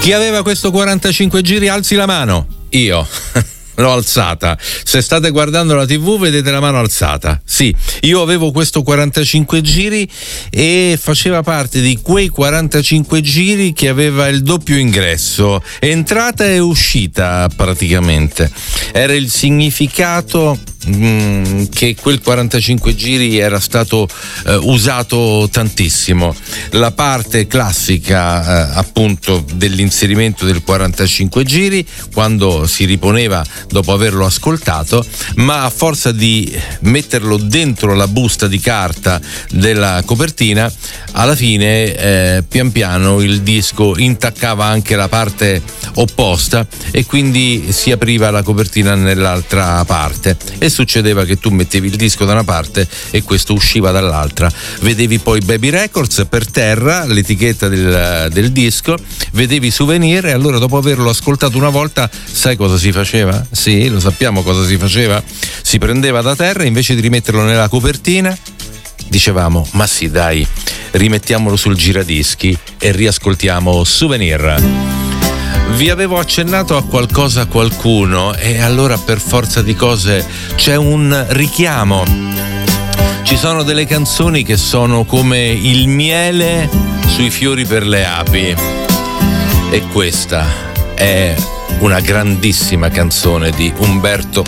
Chi aveva questo 45 giri alzi la mano. Io l'ho alzata. Se state guardando la TV vedete la mano alzata. Sì, io avevo questo 45 giri e faceva parte di quei 45 giri che aveva il doppio ingresso, entrata e uscita praticamente. Era il significato che quel 45 giri era stato usato tantissimo. La parte classica appunto dell'inserimento del 45 giri, quando si riponeva dopo averlo ascoltato, ma a forza di metterlo dentro la busta di carta della copertina, alla fine pian piano il disco intaccava anche la parte opposta e quindi si apriva la copertina nell'altra parte e succedeva che tu mettevi il disco da una parte e questo usciva dall'altra. Vedevi poi Baby Records per terra, l'etichetta del disco, vedevi Souvenir, e allora dopo averlo ascoltato una volta sai cosa si faceva? Sì, lo sappiamo cosa si faceva. Si prendeva da terra, invece di rimetterlo nella copertina dicevamo ma sì dai, rimettiamolo sul giradischi e riascoltiamo Souvenir. Vi avevo accennato a qualcuno e allora per forza di cose c'è un richiamo. Ci sono delle canzoni che sono come il miele sui fiori per le api e questa è una grandissima canzone di Umberto